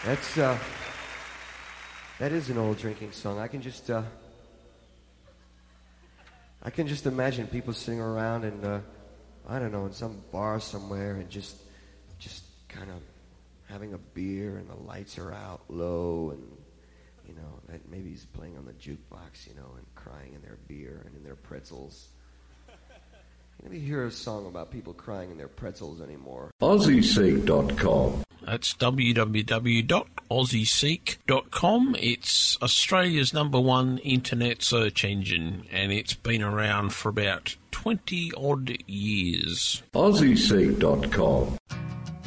That's, that is an old drinking song. I can just imagine people sitting around and, I don't know, in some bar somewhere and just kind of having a beer and the lights are out low and, you know, maybe he's playing on the jukebox, you know, and crying in their beer and in their pretzels. You never hear a song about people crying in their pretzels anymore. AussieSeek.com. That's www.aussieseek.com. It's Australia's #1 internet search engine, and it's been around for about 20-odd years. AussieSeek.com.